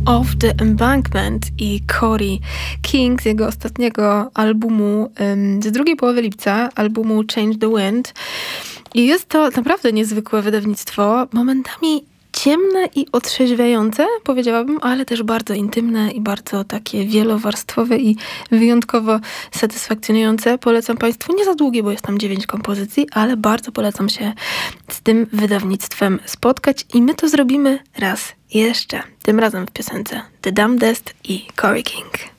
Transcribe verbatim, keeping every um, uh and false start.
Off the Embankment i Corey King z jego ostatniego albumu um, z drugiej połowy lipca, albumu Change the Wind. I jest to naprawdę niezwykłe wydawnictwo, momentami ciemne i otrzeźwiające, powiedziałabym, ale też bardzo intymne i bardzo takie wielowarstwowe i wyjątkowo satysfakcjonujące. Polecam Państwu, nie za długie, bo jest tam dziewięć kompozycji, ale bardzo polecam się z tym wydawnictwem spotkać i my to zrobimy raz jeszcze. Tym razem w piosence The Damnedest i Corey King.